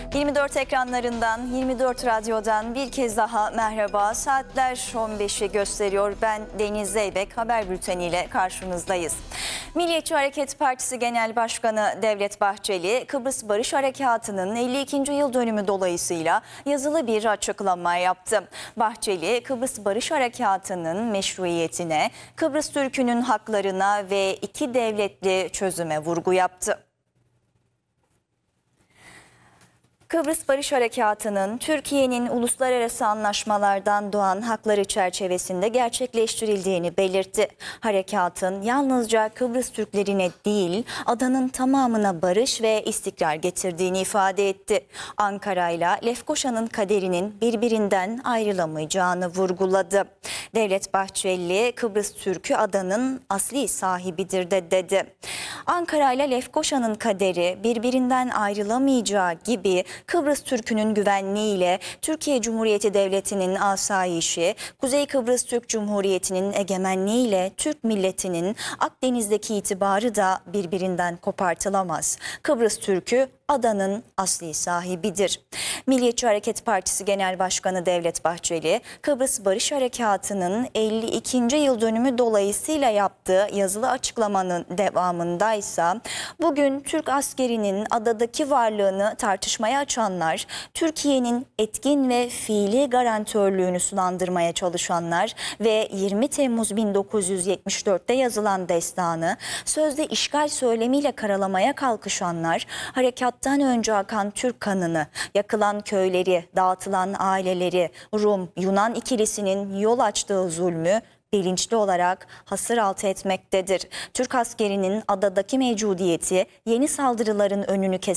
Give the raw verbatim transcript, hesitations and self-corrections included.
yirmi dört ekranlarından, yirmi dört radyodan bir kez daha merhaba. Saatler on beşi gösteriyor. Ben Deniz Zeybek, haber bülteniyle karşınızdayız. Milliyetçi Hareket Partisi Genel Başkanı Devlet Bahçeli, Kıbrıs Barış Harekatı'nın elli ikinci yıl dönümü dolayısıyla yazılı bir açıklama yaptı. Bahçeli, Kıbrıs Barış Harekatı'nın meşruiyetine, Kıbrıs Türk'ünün haklarına ve iki devletli çözüme vurgu yaptı. Kıbrıs Barış Harekatı'nın Türkiye'nin uluslararası anlaşmalardan doğan hakları çerçevesinde gerçekleştirildiğini belirtti. Harekatın yalnızca Kıbrıs Türklerine değil, adanın tamamına barış ve istikrar getirdiğini ifade etti. Ankara ile Lefkoşa'nın kaderinin birbirinden ayrılamayacağını vurguladı. Devlet Bahçeli, Kıbrıs Türk'ü adanın asli sahibidir de dedi. Ankara ile Lefkoşa'nın kaderi birbirinden ayrılamayacağı gibi Kıbrıs Türk'ünün güvenliğiyle Türkiye Cumhuriyeti Devleti'nin asayişi, Kuzey Kıbrıs Türk Cumhuriyeti'nin egemenliğiyle Türk milletinin Akdeniz'deki itibarı da birbirinden kopartılamaz. Kıbrıs Türk'ü adanın asli sahibidir. Milliyetçi Hareket Partisi Genel Başkanı Devlet Bahçeli, Kıbrıs Barış Harekatı'nın elli ikinci yıl dönümü dolayısıyla yaptığı yazılı açıklamanın devamındaysa, bugün Türk askerinin adadaki varlığını tartışmaya açanlar, Türkiye'nin etkin ve fiili garantörlüğünü sulandırmaya çalışanlar ve yirmi Temmuz bin dokuz yüz yetmiş dört'te yazılan destanı sözde işgal söylemiyle karalamaya kalkışanlar, harekat önce akan Türk kanını, yakılan köyleri, dağıtılan aileleri, Rum-Yunan ikilisinin yol açtığı zulmü bilinçli olarak hasır altı etmektedir. Türk askerinin adadaki mevcudiyeti yeni saldırıların önünü keser.